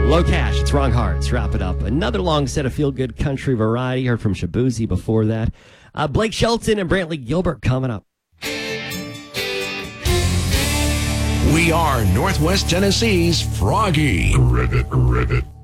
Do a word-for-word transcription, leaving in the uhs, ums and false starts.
Low Cash, it's Wrong Hearts. Wrap it up. Another long set of feel-good country variety. Heard from Shabuzi before that. Uh, Blake Shelton and Brantley Gilbert coming up. We are Northwest Tennessee's Froggy. Rivet, rivet.